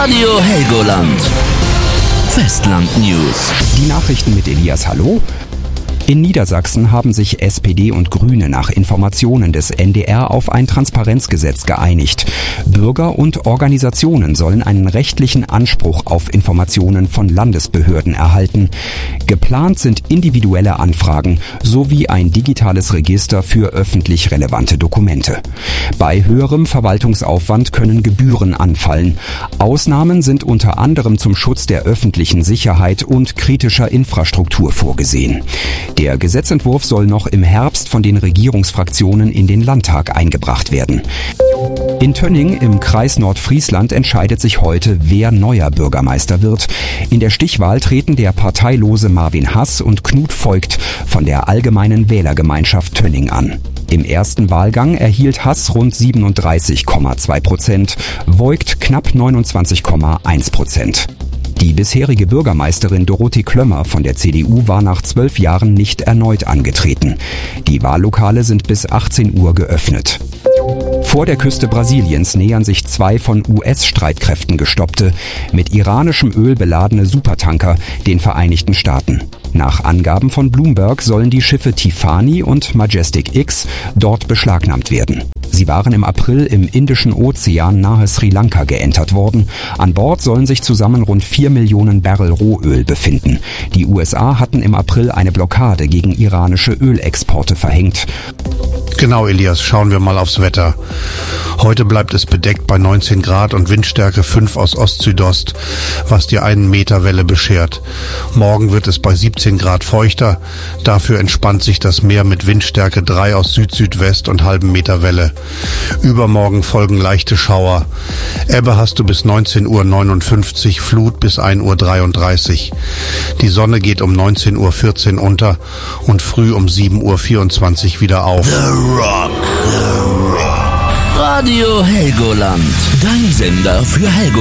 Radio Helgoland. Festland News. Die Nachrichten mit Elias Hallo. In Niedersachsen haben sich SPD und Grüne nach Informationen des NDR auf ein Transparenzgesetz geeinigt. Bürger und Organisationen sollen einen rechtlichen Anspruch auf Informationen von Landesbehörden erhalten. Geplant sind individuelle Anfragen sowie ein digitales Register für öffentlich relevante Dokumente. Bei höherem Verwaltungsaufwand können Gebühren anfallen. Ausnahmen sind unter anderem zum Schutz der öffentlichen Sicherheit und kritischer Infrastruktur vorgesehen. Der Gesetzentwurf soll noch im Herbst von den Regierungsfraktionen in den Landtag eingebracht werden. In Tönning im Kreis Nordfriesland entscheidet sich heute, wer neuer Bürgermeister wird. In der Stichwahl treten der parteilose Marvin Hass und Knut Voigt von der Allgemeinen Wählergemeinschaft Tönning an. Im ersten Wahlgang erhielt Hass rund 37,2%, Voigt knapp 29,1%. Die bisherige Bürgermeisterin Dorothee Klömmer von der CDU war nach 12 Jahren nicht erneut angetreten. Die Wahllokale sind bis 18 Uhr geöffnet. Vor der Küste Brasiliens nähern sich zwei von US-Streitkräften gestoppte, mit iranischem Öl beladene Supertanker den Vereinigten Staaten. Nach Angaben von Bloomberg sollen die Schiffe Tiffany und Majestic X dort beschlagnahmt werden. Sie waren im April im Indischen Ozean nahe Sri Lanka geentert worden. An Bord sollen sich zusammen rund 4 Millionen Barrel Rohöl befinden. Die USA hatten im April eine Blockade gegen iranische Ölexporte verhängt. Genau, Elias, schauen wir mal aufs Wetter. Heute bleibt es bedeckt bei 19 Grad und Windstärke 5 aus Ost-Südost, was dir 1 Meter Welle beschert. Morgen wird es bei 17 Grad feuchter, dafür entspannt sich das Meer mit Windstärke 3 aus Süd-Südwest und halben Meter Welle. Übermorgen folgen leichte Schauer. Ebbe hast du bis 19:59 Uhr, Flut bis 1:33 Uhr. Die Sonne geht um 19:14 Uhr unter und früh um 7:24 Uhr wieder auf. The Rock. Radio Helgoland. Dein Sender für Helgoland.